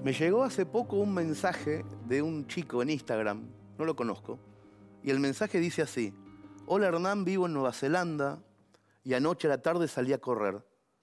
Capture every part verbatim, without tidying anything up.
Me llegó hace poco un mensaje de un chico en Instagram, no lo conozco, y el mensaje dice así: hola Hernán, vivo en Nueva Zelanda y anoche a la tarde salí a correr.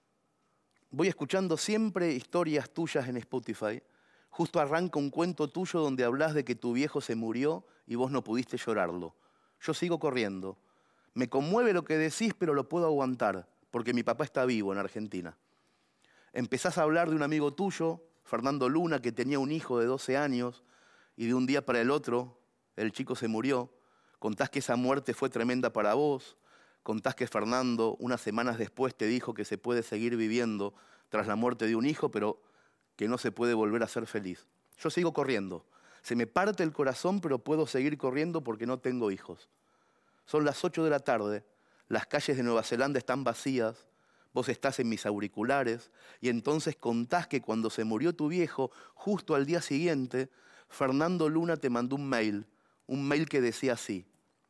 Voy escuchando siempre historias tuyas en Spotify. Justo arranca un cuento tuyo donde hablas de que tu viejo se murió y vos no pudiste llorarlo. Yo sigo corriendo. Me conmueve lo que decís, pero lo puedo aguantar, porque mi papá está vivo en Argentina. Empezás a hablar de un amigo tuyo, Fernando Luna, que tenía un hijo de doce años y de un día para el otro el chico se murió. Contás que esa muerte fue tremenda para vos. Contás que Fernando, unas semanas después, te dijo que se puede seguir viviendo tras la muerte de un hijo, pero que no se puede volver a ser feliz. Yo sigo corriendo. Se me parte el corazón, pero puedo seguir corriendo porque no tengo hijos. Son las ocho de la tarde, las calles de Nueva Zelanda están vacías, vos estás en mis auriculares y entonces contás que cuando se murió tu viejo, justo al día siguiente, Fernando Luna te mandó un mail, un mail que decía así: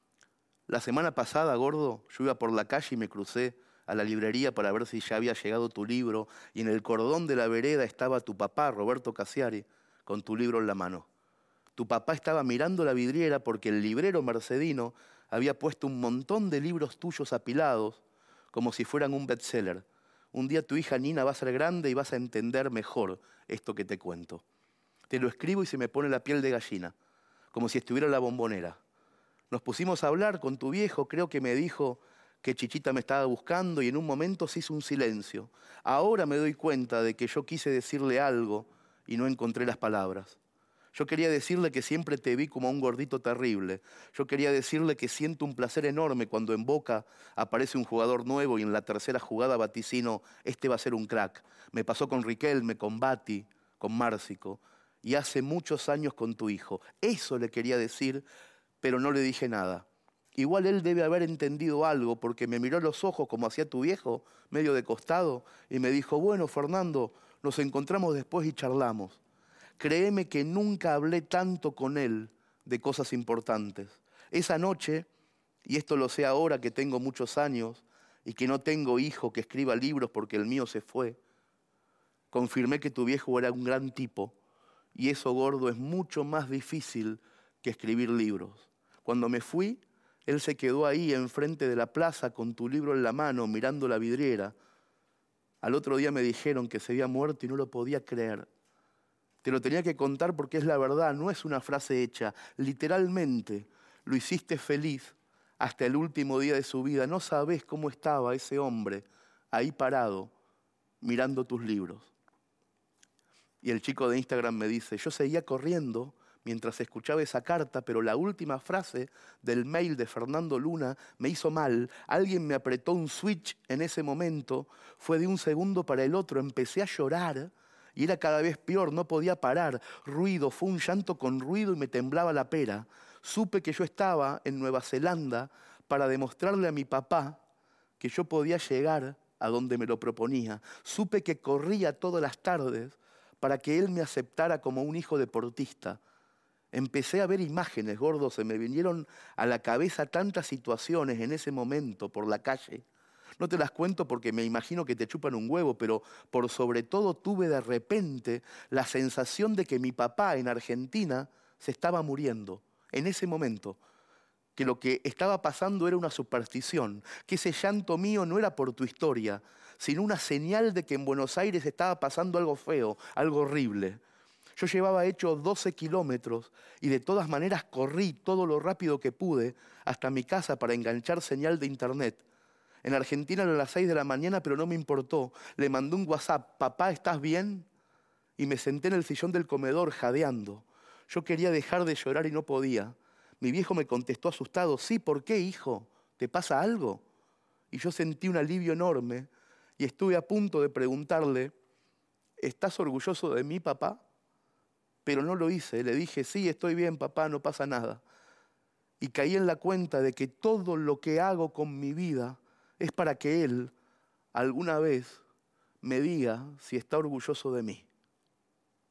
la semana pasada, gordo, yo iba por la calle y me crucé a la librería para ver si ya había llegado tu libro y en el cordón de la vereda estaba tu papá, Roberto Casiari, con tu libro en la mano. Tu papá estaba mirando la vidriera porque el librero mercedino había puesto un montón de libros tuyos apilados como si fueran un bestseller. Un día tu hija Nina va a ser grande y vas a entender mejor esto que te cuento. Te lo escribo y se me pone la piel de gallina, como si estuviera en la Bombonera. Nos pusimos a hablar con tu viejo, creo que me dijo que Chichita me estaba buscando y en un momento se hizo un silencio. Ahora me doy cuenta de que yo quise decirle algo y no encontré las palabras. Yo quería decirle que siempre te vi como un gordito terrible. Yo quería decirle que siento un placer enorme cuando en Boca aparece un jugador nuevo y en la tercera jugada vaticino, este va a ser un crack. Me pasó con Riquelme, con Bati, con Márcico y hace muchos años con tu hijo. Eso le quería decir, pero no le dije nada. Igual él debe haber entendido algo porque me miró a los ojos como hacía tu viejo, medio de costado, y me dijo: bueno, Fernando, nos encontramos después y charlamos. Créeme que nunca hablé tanto con él de cosas importantes. Esa noche, y esto lo sé ahora que tengo muchos años y que no tengo hijo que escriba libros porque el mío se fue, confirmé que tu viejo era un gran tipo y eso, gordo, es mucho más difícil que escribir libros. Cuando me fui, él se quedó ahí enfrente de la plaza con tu libro en la mano mirando la vidriera. Al otro día me dijeron que se había muerto y no lo podía creer. Te lo tenía que contar porque es la verdad, no es una frase hecha. Literalmente lo hiciste feliz hasta el último día de su vida. No sabés cómo estaba ese hombre ahí parado, mirando tus libros. Y el chico de Instagram me dice: yo seguía corriendo mientras escuchaba esa carta, pero la última frase del mail de Fernando Luna me hizo mal. Alguien me apretó un switch en ese momento, fue de un segundo para el otro, empecé a llorar. Y era cada vez peor, no podía parar. Ruido, fue un llanto con ruido y me temblaba la pera. Supe que yo estaba en Nueva Zelanda para demostrarle a mi papá que yo podía llegar a donde me lo proponía. Supe que corría todas las tardes para que él me aceptara como un hijo deportista. Empecé a ver imágenes, gordo, se me vinieron a la cabeza tantas situaciones en ese momento por la calle. No te las cuento porque me imagino que te chupan un huevo, pero por sobre todo tuve de repente la sensación de que mi papá en Argentina se estaba muriendo. En ese momento, que lo que estaba pasando era una superstición, que ese llanto mío no era por tu historia, sino una señal de que en Buenos Aires estaba pasando algo feo, algo horrible. Yo llevaba hecho doce kilómetros y de todas maneras corrí todo lo rápido que pude hasta mi casa para enganchar señal de internet. En Argentina eran las seis de la mañana, pero no me importó. Le mandé un WhatsApp: papá, ¿estás bien? Y me senté en el sillón del comedor jadeando. Yo quería dejar de llorar y no podía. Mi viejo me contestó asustado: sí, ¿por qué, hijo? ¿Te pasa algo? Y yo sentí un alivio enorme y estuve a punto de preguntarle: ¿estás orgulloso de mí, papá? Pero no lo hice. Le dije: sí, estoy bien, papá, no pasa nada. Y caí en la cuenta de que todo lo que hago con mi vida es para que él alguna vez me diga si está orgulloso de mí.